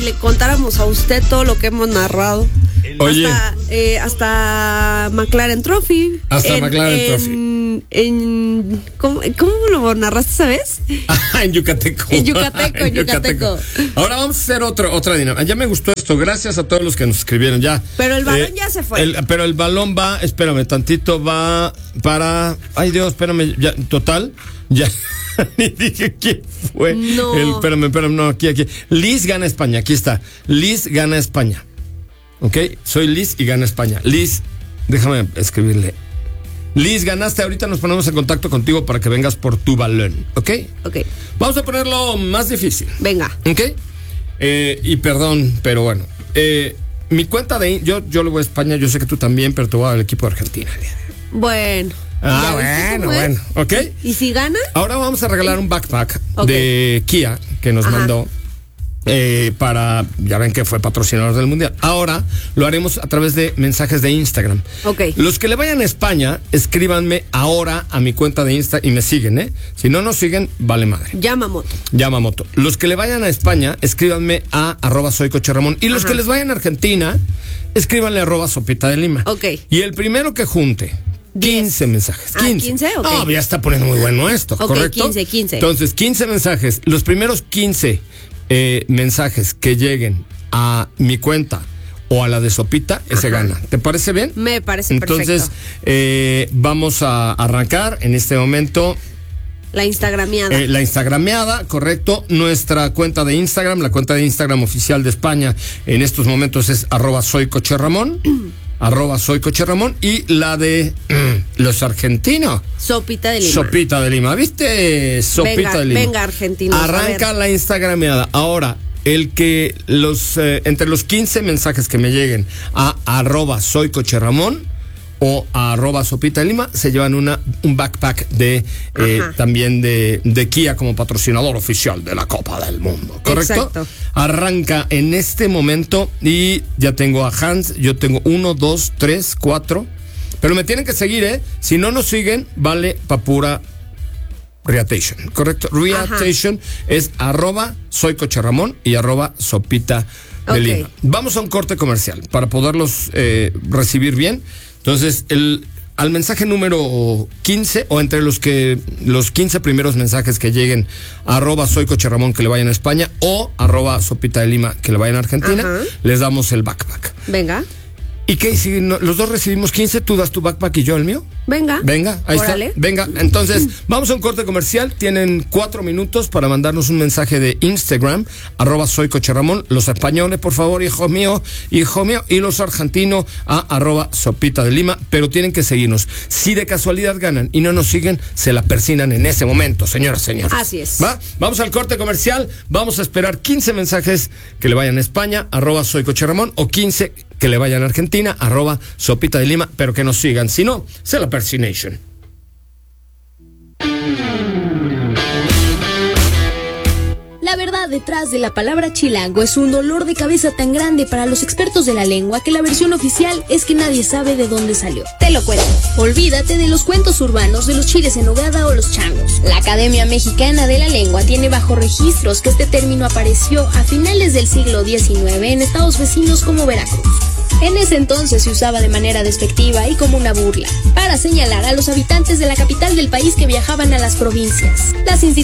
le contáramos a usted todo lo que hemos narrado. Oye. Hasta McLaren Trophy. Hasta McLaren Trophy. ¿Cómo lo narraste, sabes? En Yucateco. En Yucateco. Ahora vamos a hacer otra dinámica. Ya me gustó esto. Gracias a todos los que nos escribieron. Ya. Pero el balón ya se fue. Pero el balón va, espérame, tantito va para. Ay, Dios, espérame. Ya, total. Ya. Ni dije quién fue. No. Espérame, no, aquí. Liz gana España. Aquí está. Liz gana España. ¿Ok? Soy Liz y gana España. Liz, déjame escribirle. Liz, ganaste. Ahorita nos ponemos en contacto contigo para que vengas por tu balón. ¿Ok? Ok. Vamos a ponerlo más difícil. Venga. ¿Ok? Y perdón, pero bueno. Mi cuenta de... Yo le voy a España, yo sé que tú también, pero te voy a dar el equipo de Argentina. Bueno. Bueno. ¿Ok? ¿Y si gana? Ahora vamos a regalar un backpack de Kia que nos mandó. Para, ya ven que fue patrocinador del Mundial. Ahora lo haremos a través de mensajes de Instagram. Ok. Los que le vayan a España, escríbanme ahora a mi cuenta de Insta y me siguen, Si no nos siguen, vale madre. Yamamoto. Los que le vayan a España, escríbanme a @soycocherramón. Y los que les vayan a Argentina, escríbanle a @sopita de Lima. Ok. Y el primero que junte 15 mensajes. 15. 15, ok. No, ya está poniendo muy bueno esto, okay, ¿correcto? 15. Entonces, 15 mensajes. Los primeros 15 mensajes que lleguen a mi cuenta o a la de Sopita, ese gana. ¿Te parece bien? Me parece Entonces, perfecto. Vamos a arrancar en este momento. La instagrameada. La instagrameada, correcto. Nuestra cuenta de Instagram, la cuenta de Instagram oficial de España en estos momentos es @soycocherramón. @soycocherramón. Y la de los argentinos, Sopita de Lima. Sopita de Lima, ¿viste? Sopita de Lima. Venga, argentinos. Arranca la instagrameada. Ahora, el que entre los 15 mensajes que me lleguen a @soycocherramón o a @sopita de Lima se llevan un backpack de también de Kia como patrocinador oficial de la Copa del Mundo, ¿correcto? Exacto. Arranca en este momento y ya tengo a Hans, yo tengo 1, 2, 3, 4, pero me tienen que seguir, si no nos siguen, vale pa' pura Reatation, ¿correcto? Reatation es @soycocherramón y @sopita de Lima. Vamos a un corte comercial para poderlos recibir bien. Entonces, al mensaje número 15, o entre los 15 primeros mensajes que lleguen a @soycocherramón que le vayan a España o @sopita de Lima que le vayan a Argentina, les damos el backpack. Venga. ¿Y qué? Si los dos recibimos 15, tú das tu backpack y yo el mío. Venga, ahí órale. está. Venga, entonces vamos a un corte comercial. Tienen 4 minutos para mandarnos un mensaje de Instagram, @soycocherramón. Los españoles, por favor, hijo mío. Y los argentinos a @sopita de Lima. Pero tienen que seguirnos. Si de casualidad ganan y no nos siguen, se la persinan en ese momento, señoras, señores. Así es. ¿Va? Vamos al corte comercial. Vamos a esperar 15 mensajes que le vayan a España, @soycocherramón, o 15 que le vayan a Argentina, @sopita de Lima, pero que nos sigan. Si no, se la persination. La verdad detrás de la palabra chilango es un dolor de cabeza tan grande para los expertos de la lengua que la versión oficial es que nadie sabe de dónde salió. Te lo cuento. Olvídate de los cuentos urbanos de los chiles en nogada o los changos. La Academia Mexicana de la Lengua tiene bajo registros que este término apareció a finales del siglo XIX en estados vecinos como Veracruz. En ese entonces se usaba de manera despectiva y como una burla, para señalar a los habitantes de la capital del país que viajaban a las provincias. Las instituciones